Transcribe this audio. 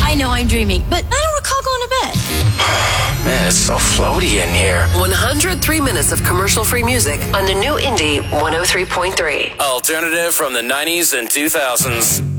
I know I'm dreaming, but I don't recall going to bed. Man, it's so floaty in here. 103 minutes of commercial-free music on the new Indie 103.3. Alternative from the 90s and 2000s.